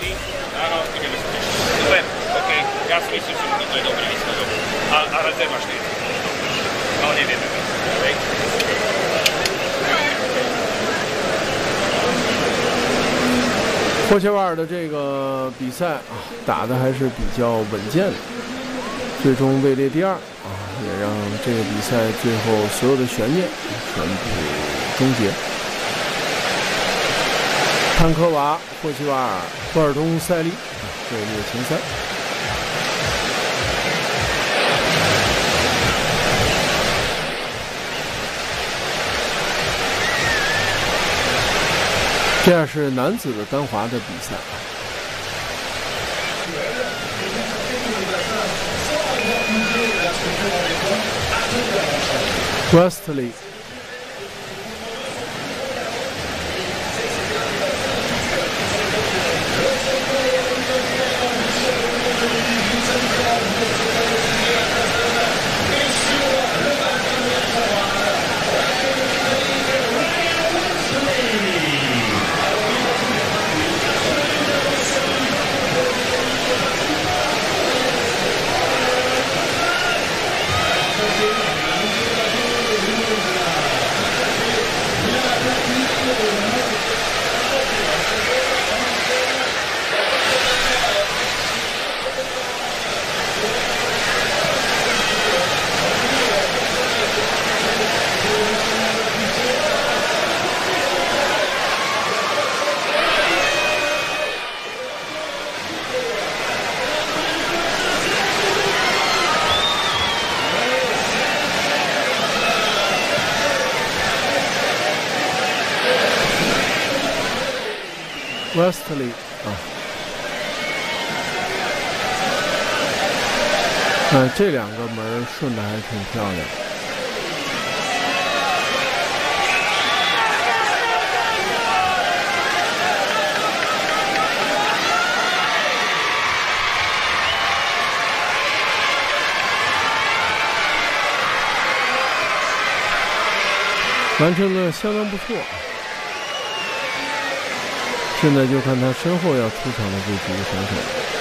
Idemo se nešto. Super, okej. Ja sam mislio da to je dobro, mislim dobro. A razremaš ne? On je vjerujem. Okej. 霍切瓦尔的这个比赛啊，打的还是比较稳健的，最终位列第二啊，也让这个比赛最后所有的悬念全部终结。潘科娃、霍切瓦尔、波尔东塞利位列前三。这样是男子的单滑的比赛。Westley。Westley 啊，这两个门顺的还挺漂亮。完成的相当不错。现在就看他身后要出场的这几个选手。